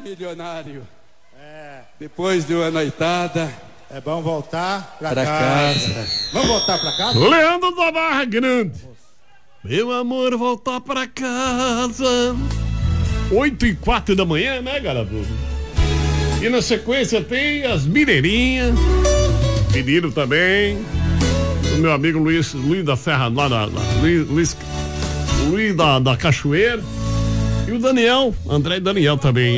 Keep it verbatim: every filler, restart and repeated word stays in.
milionário. É. Depois de uma noitada. É bom voltar pra, pra casa. casa. Vamos voltar pra casa? Leandro da Barra Grande. Meu amor, voltar pra casa. Oito e quatro da manhã, né, galera? E na sequência tem as Mineirinhas. Pediram também. O meu amigo Luiz, Luiz da Serra, lá da, da Luiz, Luiz, Luiz da, da Cachoeira. E o Daniel, André e Daniel também.